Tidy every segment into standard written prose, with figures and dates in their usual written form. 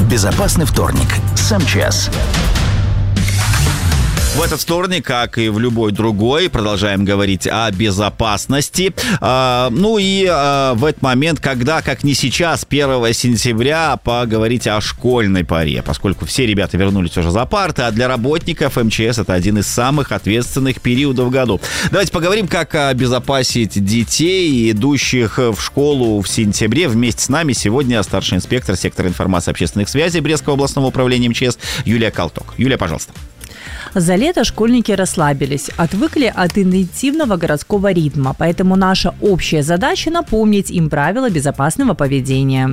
Безопасный вторник с МЧС. В этот вторник, как и в любой другой, продолжаем говорить о безопасности. В этот момент, когда, как не сейчас, 1 сентября, поговорить о школьной поре, поскольку все ребята вернулись уже за парты, а для работников МЧС это один из самых ответственных периодов в году. Давайте поговорим, как обезопасить детей, идущих в школу в сентябре. Вместе с нами сегодня старший инспектор сектора информации и общественных связей Брестского областного управления МЧС Юлия Калток. Юлия, пожалуйста. За лето школьники расслабились, отвыкли от интенсивного городского ритма, поэтому наша общая задача – напомнить им правила безопасного поведения.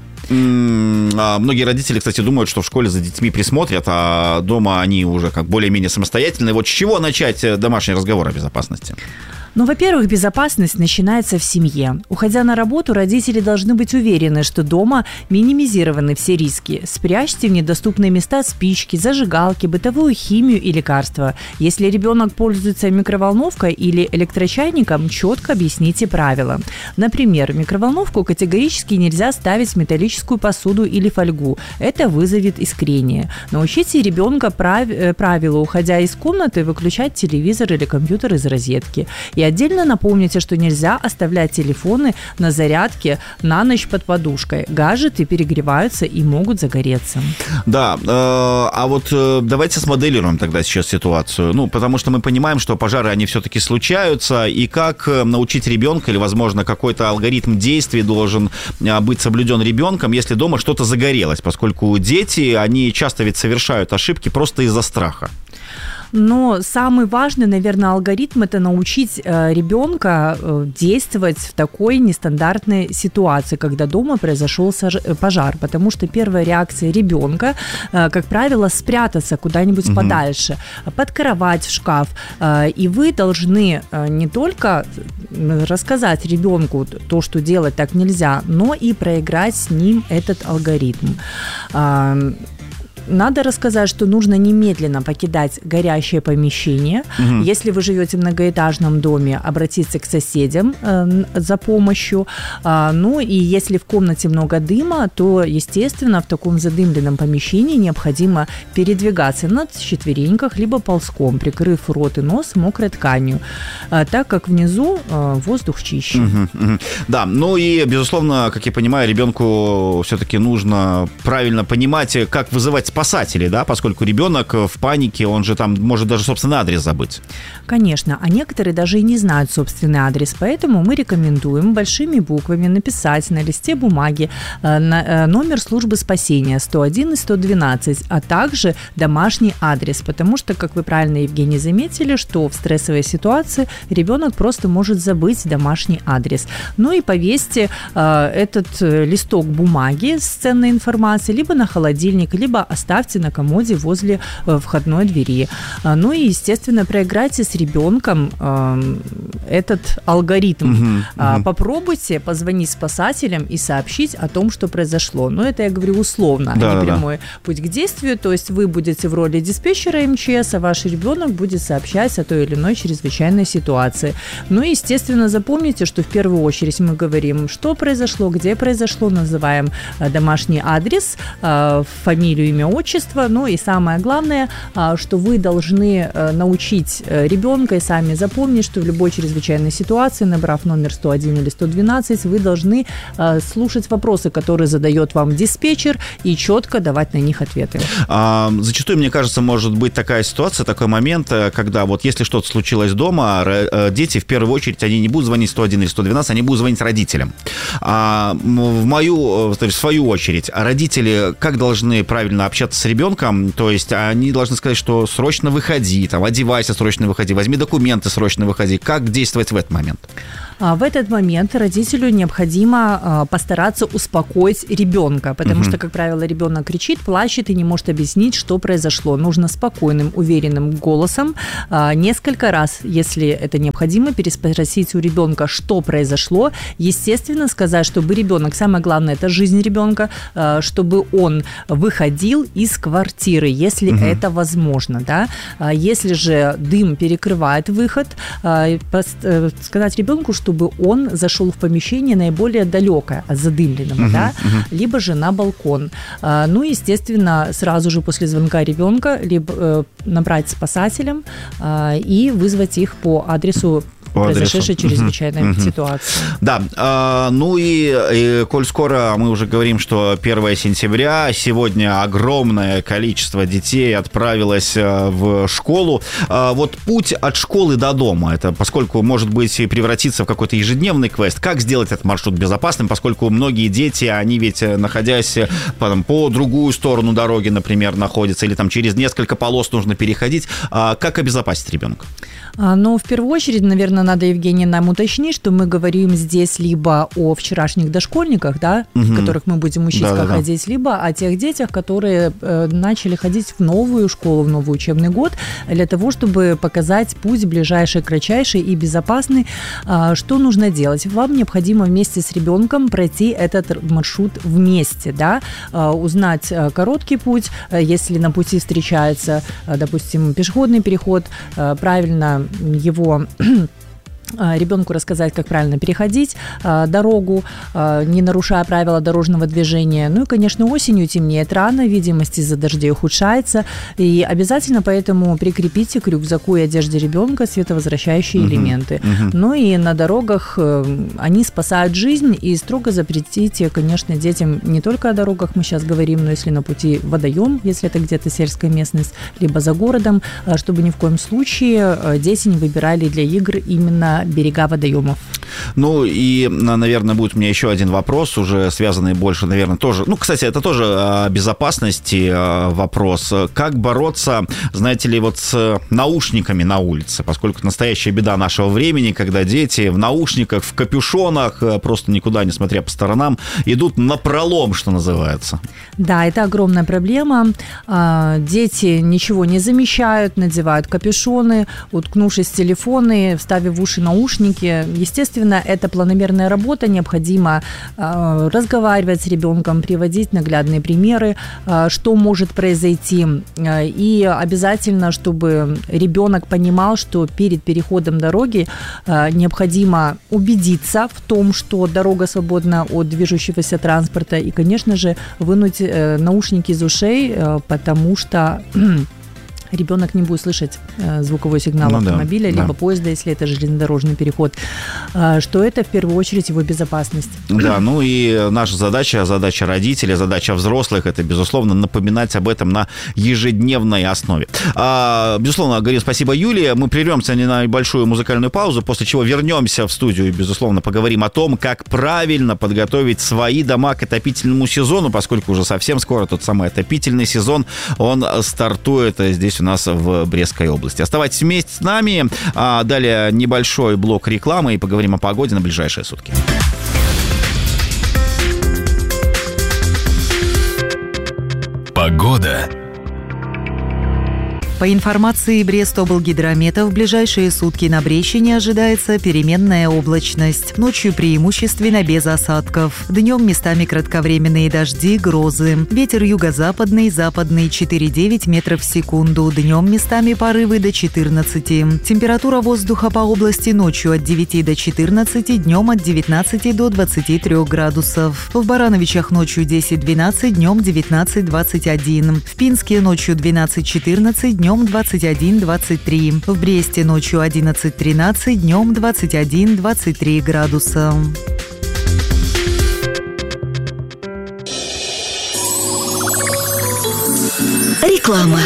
Многие родители, кстати, думают, что в школе за детьми присмотрят, а дома они уже как более-менее самостоятельные. Вот с чего начать домашний разговор о безопасности? Во-первых, безопасность начинается в семье. Уходя на работу, родители должны быть уверены, что дома минимизированы все риски. Спрячьте в недоступные места спички, зажигалки, бытовую химию и лекарства. Если ребенок пользуется микроволновкой или электрочайником, четко объясните правила. Например, в микроволновку категорически нельзя ставить металлическую посуду или фольгу. Это вызовет искрение. Научите ребенка правилу, уходя из комнаты, выключать телевизор или компьютер из розетки. И отдельно напомните, что нельзя оставлять телефоны на зарядке на ночь под подушкой. Гаджеты перегреваются и могут загореться. Да, а вот давайте смоделируем тогда сейчас ситуацию. Потому что мы понимаем, что пожары, они все-таки случаются. И как научить ребенка, или, возможно, какой-то алгоритм действий должен быть соблюден ребенком, если дома что-то загорелось, поскольку дети, они часто ведь совершают ошибки просто из-за страха. Но самый важный, наверное, алгоритм – это научить ребенка действовать в такой нестандартной ситуации, когда дома произошел пожар. Потому что первая реакция ребенка, как правило, спрятаться куда-нибудь подальше, под кровать, в шкаф. И вы должны не только рассказать ребенку то, что делать так нельзя, но и проиграть с ним этот алгоритм. Надо рассказать, что нужно немедленно покидать горящее помещение. Если вы живете в многоэтажном доме, обратиться к соседям за помощью. И если в комнате много дыма, то, естественно, в таком задымленном помещении необходимо передвигаться на четвереньках, либо ползком, прикрыв рот и нос мокрой тканью, так как внизу воздух чище. Да, и, безусловно, как я понимаю, ребенку все-таки нужно правильно понимать, как вызывать спасателей, да, поскольку ребенок в панике, он же там может даже собственный адрес забыть. Конечно, а некоторые даже и не знают собственный адрес, поэтому мы рекомендуем большими буквами написать на листе бумаги номер службы спасения 101 и 112, а также домашний адрес, потому что, как вы правильно, Евгений, заметили, что в стрессовой ситуации ребенок просто может забыть домашний адрес. И повесьте этот листок бумаги с ценной информацией либо на холодильник, либо оставьте на комоде возле входной двери. И, естественно, проиграйте с ребенком этот алгоритм. Попробуйте позвонить спасателям и сообщить о том, что произошло. Но это, я говорю, условно, а не прямой путь к действию. То есть вы будете в роли диспетчера МЧС, а ваш ребенок будет сообщать о той или иной чрезвычайной ситуации. Естественно, запомните, что в первую очередь мы говорим, что произошло, где произошло, называем домашний адрес, фамилию, имя, отчество. И самое главное, что вы должны научить ребенка и сами запомнить, что в любой чрезвычайной ситуации, набрав номер 101 или 112, вы должны слушать вопросы, которые задает вам диспетчер, и четко давать на них ответы. Зачастую, мне кажется, может быть такая ситуация, такой момент, когда вот если что-то случилось дома, дети в первую очередь, они не будут звонить 101 или 112, они будут звонить родителям. В свою очередь, родители как должны правильно общаться с ребенком? То есть они должны сказать, что срочно выходи, одевайся, срочно выходи, возьми документы, срочно выходи. Как действовать в этот момент? В этот момент родителю необходимо постараться успокоить ребенка, потому что, как правило, ребенок кричит, плачет и не может объяснить, что произошло. Нужно спокойным, уверенным голосом несколько раз, если это необходимо, переспросить у ребенка, что произошло. Естественно, сказать, чтобы ребенок, самое главное, это жизнь ребенка, чтобы он выходил из квартиры, если это возможно. Если же дым перекрывает выход, сказать ребенку, что чтобы он зашел в помещение наиболее далекое от задымленного, да, либо же на балкон. Ну, естественно, сразу же после звонка ребенка либо набрать спасателям и вызвать их по адресу произошедшей чрезвычайной ситуации. Да, ну и коль скоро мы уже говорим, что 1 сентября, сегодня огромное количество детей отправилось в школу. Вот путь от школы до дома, это поскольку может быть превратиться в какой-то ежедневный квест, как сделать этот маршрут безопасным, поскольку многие дети, они ведь, находясь по другую сторону дороги, например, находятся, или там через несколько полос нужно переходить, как обезопасить ребенка? Ну, в первую очередь, наверное, надо, Евгений, нам уточнить, что мы говорим здесь либо о вчерашних дошкольниках, да, которых мы будем учить, как ходить, либо о тех детях, которые начали ходить в новую школу, в новый учебный год, для того, чтобы показать путь ближайший, кратчайший и безопасный. Что нужно делать? Вам необходимо вместе с ребенком пройти этот маршрут вместе, да, узнать короткий путь, если на пути встречается, допустим, пешеходный переход, правильно его ребенку рассказать, как правильно переходить дорогу, не нарушая правила дорожного движения. Ну и, конечно, осенью темнеет рано, видимость из-за дождей ухудшается. И обязательно поэтому прикрепите к рюкзаку и одежде ребенка световозвращающие элементы. Ну и на дорогах они спасают жизнь, и строго запретите, конечно, детям не только о дорогах мы сейчас говорим, но если на пути водоем, если это где-то сельская местность, либо за городом, чтобы ни в коем случае дети не выбирали для игр именно берега водоемов. Ну и, наверное, будет у меня еще один вопрос, уже связанный больше, наверное, тоже... Ну, кстати, это тоже о безопасности вопрос. Как бороться, знаете ли, вот с наушниками на улице, поскольку настоящая беда нашего времени, когда дети в наушниках, в капюшонах, просто никуда не смотря по сторонам, идут напролом, что называется. Да, это огромная проблема. Дети ничего не замечают, надевают капюшоны, уткнувшись в телефоны, вставив в уши наушники. Естественно, это планомерная работа, необходимо разговаривать с ребенком, приводить наглядные примеры, что может произойти. И обязательно, чтобы ребенок понимал, что перед переходом дороги необходимо убедиться в том, что дорога свободна от движущегося транспорта, и, конечно же, вынуть наушники из ушей, потому что ребенок не будет слышать звуковой сигнал автомобиля, либо поезда, если это железнодорожный переход, что это в первую очередь его безопасность. Да, ну и наша задача родителей, задача взрослых, это, безусловно, напоминать об этом на ежедневной основе. Безусловно, говорим спасибо Юлии. Мы прервемся на небольшую музыкальную паузу, после чего вернемся в студию и, безусловно, поговорим о том, как правильно подготовить свои дома к отопительному сезону, поскольку уже совсем скоро тот самый отопительный сезон, он стартует здесь у нас в Брестской области. Оставайтесь вместе с нами. Далее небольшой блок рекламы и поговорим о погоде на ближайшие сутки. Погода. По информации Брестоблгидромета, в ближайшие сутки на Брещине ожидается переменная облачность. Ночью преимущественно без осадков. Днем местами кратковременные дожди, грозы. Ветер юго-западный, западный 4,9 метров в секунду. Днем местами порывы до 14. Температура воздуха по области ночью от 9 до 14, днем от 19 до 23 градусов. В Барановичах ночью 10-12, днем 19-21. В Пинске ночью 12-14, днем 21-23. В Бресте ночью 11-13, днем 21-23 градуса. Реклама.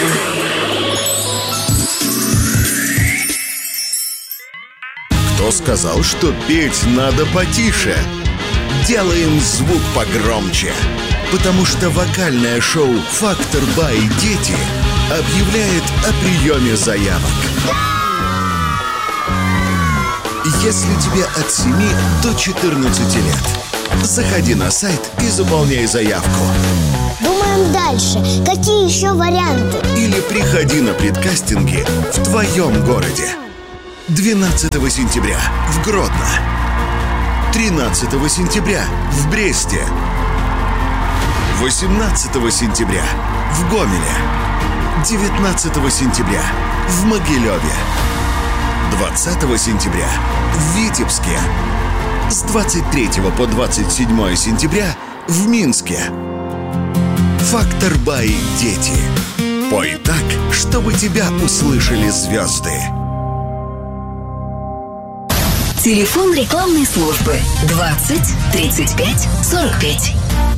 Кто сказал, что петь надо потише? Делаем звук погромче, потому что вокальное шоу «Фактор Бай Дети» объявляет о приеме заявок. Если тебе от 7 до 14 лет, заходи на сайт и заполняй заявку. Думаем дальше. Какие еще варианты? Или приходи на предкастинги в твоем городе. 12 сентября в Гродно. 13 сентября в Бресте. 18 сентября в Гомеле. 19 сентября в Могилеве. 20 сентября в Витебске. С 23 по 27 сентября в Минске. Фактор Бай «Дети». Пой так, чтобы тебя услышали звезды. Телефон рекламной службы 20 35 45.